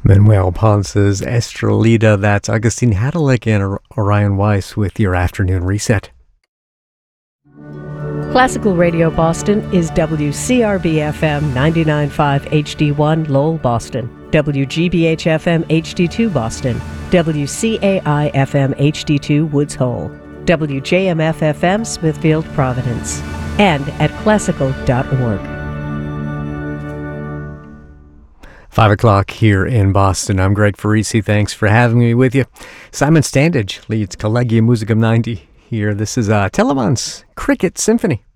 Manuel Ponce's Estrelita. That's Augustine Hadalick and Orion Weiss with your afternoon reset. Classical Radio Boston is WCRB-FM 99.5 HD1 Lowell, Boston, WGBH-FM HD2 Boston, WCAI-FM HD2 Woods Hole, WJMF-FM Smithfield, Providence, and at classical.org. 5 o'clock here in Boston. I'm Greg Farisi. Thanks for having me with you. Simon Standage leads Collegium Musicum 90 here. This is Telemann's Cricket Symphony.